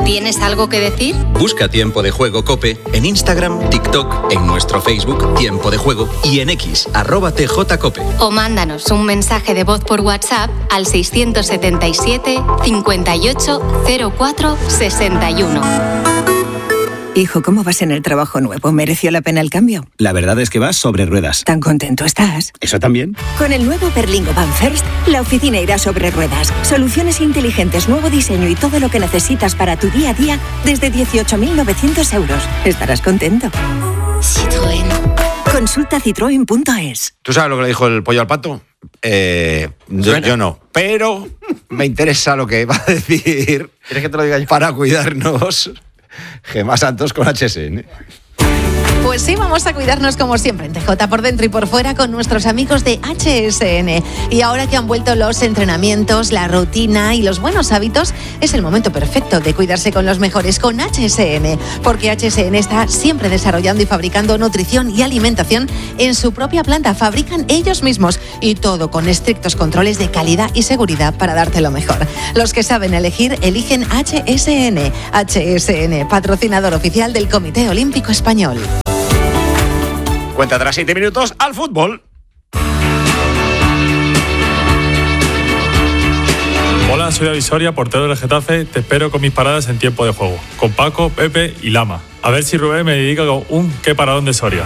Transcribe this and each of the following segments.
¿Tienes algo que decir? Busca Tiempo de Juego COPE en Instagram, TikTok, en nuestro Facebook Tiempo de Juego y en X, @TJCOPE. O mándanos un mensaje de voz por WhatsApp al 677 58 04 61. Hijo, ¿cómo vas en el trabajo nuevo? ¿Mereció la pena el cambio? La verdad es que vas sobre ruedas. ¿Tan contento estás? ¿Eso también? Con el nuevo Berlingo Van First, la oficina irá sobre ruedas. Soluciones inteligentes, nuevo diseño y todo lo que necesitas para tu día a día desde 18.900 euros. Estarás contento. Citroën. Consulta citroen.es. ¿Tú sabes lo que le dijo el pollo al pato? Yo no. Pero me interesa lo que va a decir. ¿Quieres que te lo diga yo? Para cuidarnos. Gemma Santos con HSN. Pues sí, vamos a cuidarnos como siempre en TJ, por dentro y por fuera, con nuestros amigos de HSN. Y ahora que han vuelto los entrenamientos, la rutina y los buenos hábitos, es el momento perfecto de cuidarse con los mejores, con HSN. Porque HSN está siempre desarrollando y fabricando nutrición y alimentación en su propia planta. Fabrican ellos mismos y todo con estrictos controles de calidad y seguridad para darte lo mejor. Los que saben elegir, eligen HSN. HSN, patrocinador oficial del Comité Olímpico Español. Cuenta atrás 7 minutos al fútbol. Hola, soy David Soria, portero del Getafe. Te espero con mis paradas en tiempo de juego. Con Paco, Pepe y Lama. A ver si Rubén me dedica con un qué paradón de Soria.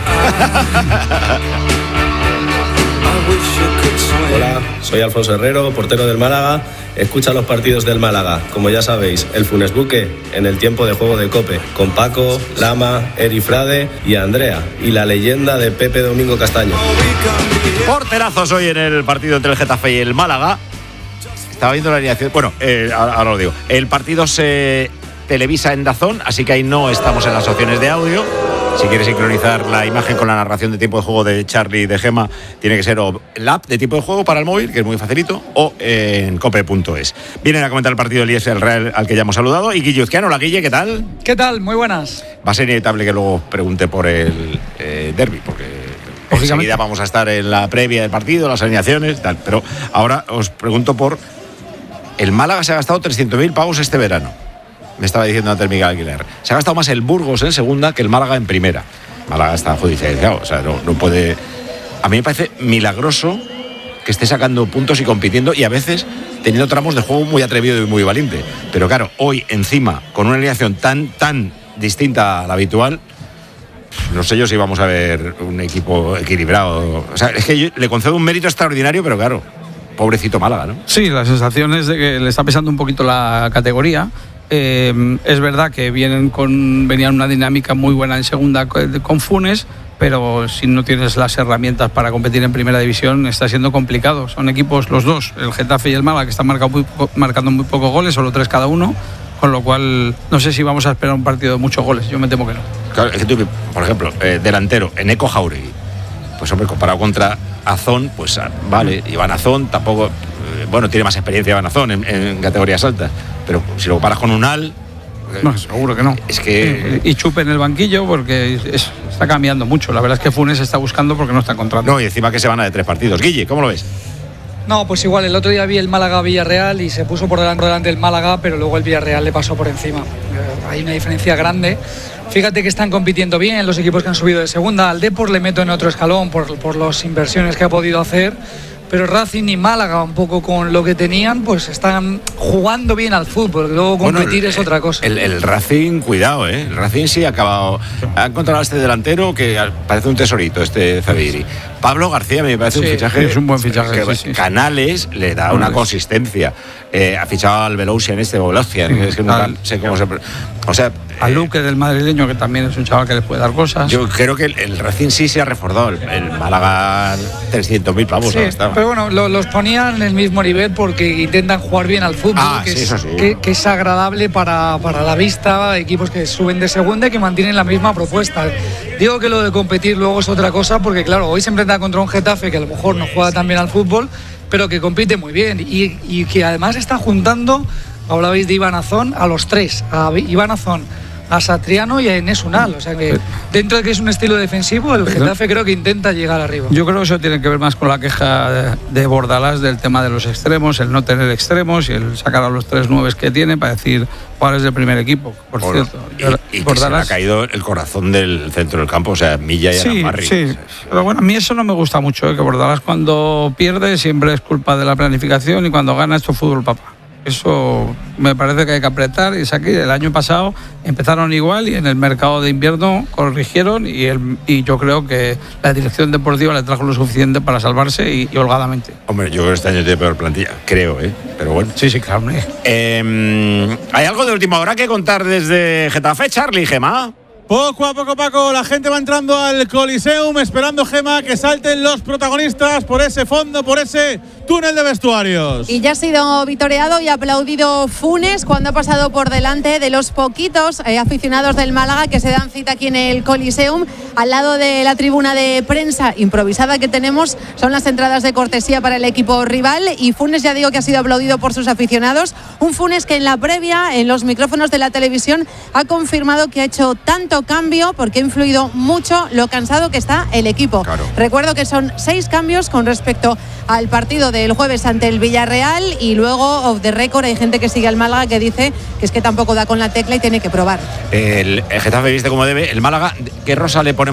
Hola, soy Alfonso Herrero, portero del Málaga. Escucha los partidos del Málaga, como ya sabéis, el Funes Buque en el tiempo de juego de COPE, con Paco, Lama, Eri Frade y Andrea, y la leyenda de Pepe Domingo Castaño. Porterazos hoy en el partido entre el Getafe y el Málaga. Estaba viendo la alineación. Bueno, ahora lo digo. El partido se televisa en DAZN, así que ahí no estamos en las opciones de audio. Si quieres sincronizar la imagen con la narración de tiempo de juego de Charlie y de Gemma, tiene que ser o la app de tiempo de juego para el móvil, que es muy facilito, o en cope.es. Vienen a comentar el partido del IES el Real, al que ya hemos saludado. Y Guille Uzquiano. Hola, Guille, ¿qué tal? ¿Qué tal? Muy buenas. Va a ser inevitable que luego pregunte por el derbi, porque enseguida vamos a estar en la previa del partido, las alineaciones, tal. Pero ahora os pregunto por... El Málaga se ha gastado 300.000 pavos este verano. Me estaba diciendo antes Miguel Aguilar. Se ha gastado más el Burgos en segunda que el Málaga en primera. Málaga está judicializado, o sea, no puede... A mí me parece milagroso que esté sacando puntos y compitiendo, y a veces teniendo tramos de juego muy atrevido y muy valiente. Pero claro, hoy encima, con una alineación tan distinta a la habitual, no sé yo si vamos a ver un equipo equilibrado. O sea, es que yo le concedo un mérito extraordinario, pero claro, pobrecito Málaga, ¿no? Sí, la sensación es de que le está pesando un poquito la categoría. Es verdad que venían una dinámica muy buena en segunda con Funes, pero si no tienes las herramientas para competir en primera división está siendo complicado. Son equipos los dos, el Getafe y el Málaga, que están marcando muy pocos goles, solo 3 cada uno, con lo cual no sé si vamos a esperar un partido de muchos goles. Yo me temo que no. Claro, es que tú, por ejemplo, delantero, Eneco Jauregui, pues hombre, comparado contra Azón, pues vale, Iván Azón tampoco, bueno, tiene más experiencia Iván Azón en categorías altas, pero si lo comparas con Unal, no, seguro que no. Es que... Y Chupe en el banquillo, porque está cambiando mucho. La verdad es que Funes está buscando porque no está encontrando. No, y encima que se van a de 3 partidos. Guille, ¿cómo lo ves? No, pues igual, el otro día vi el Málaga-Villarreal y se puso por delante el Málaga, pero luego el Villarreal le pasó por encima. Hay una diferencia grande. Fíjate que están compitiendo bien los equipos que han subido de segunda. Al Depor le meto en otro escalón por las inversiones que ha podido hacer. Pero Racing y Málaga, un poco con lo que tenían, pues están jugando bien al fútbol. Luego competir es otra cosa. El Racing, cuidado, ¿eh? El Racing sí ha encontrado a este delantero que parece un tesorito, Zaviri. Pablo García me parece un fichaje. Es un buen fichaje. Canales le da una consistencia. Ha fichado al Belousia en Bolocia. Es que no sé cómo se... O sea... A Luque del madrileño, que también es un chaval que les puede dar cosas. Yo creo que el Racing sí se ha reforzado. El Málaga, 300.000 pavos. Sí, pero bueno, los ponían en el mismo nivel porque intentan jugar bien al fútbol, que es agradable para la vista. Equipos que suben de segunda y que mantienen la misma propuesta. Digo que lo de competir luego es otra cosa, porque claro, hoy se enfrenta contra un Getafe que a lo mejor no juega tan bien al fútbol, pero que compite muy bien y que además está juntando, hablabais de Iván Azón, a los 3, a Iván Azón, a Satriano y a Enes Unal. O sea que dentro de que es un estilo defensivo, el Getafe creo que intenta llegar arriba. Yo creo que eso tiene que ver más con la queja de Bordalás del tema de los extremos, el no tener extremos y el sacar a los 3 9 que tiene para decir cuál es del primer equipo, por cierto. Y Bordalás, que se le ha caído el corazón del centro del campo, o sea, Milla y Aramarri. Sí, pero bueno, a mí eso no me gusta mucho, que Bordalás cuando pierde siempre es culpa de la planificación y cuando gana esto es fútbol papá. Eso me parece que hay que apretar. Y aquí el año pasado empezaron igual y en el mercado de invierno corrigieron y yo creo que la dirección deportiva le trajo lo suficiente para salvarse y holgadamente. Hombre, yo creo que este año tiene peor plantilla, creo, pero bueno. Sí, claro. ¿Hay algo de última hora que contar desde Getafe, Charlie, Gemma? Poco a poco, Paco, la gente va entrando al Coliseum esperando, Gema, que salten los protagonistas por ese fondo, por ese túnel de vestuarios. Y ya ha sido vitoreado y aplaudido Funes cuando ha pasado por delante de los poquitos aficionados del Málaga que se dan cita aquí en el Coliseum. Al lado de la tribuna de prensa improvisada que tenemos son las entradas de cortesía para el equipo rival y Funes, ya digo que ha sido aplaudido por sus aficionados. Un Funes que en la previa, en los micrófonos de la televisión, ha confirmado que ha hecho tanto cambio porque ha influido mucho lo cansado que está el equipo. Claro. Recuerdo que son 6 cambios con respecto al partido del jueves ante el Villarreal y luego off the record hay gente que sigue al Málaga que dice que es que tampoco da con la tecla y tiene que probar. El Getafe viste como debe, el Málaga, ¿qué rosa le ponemos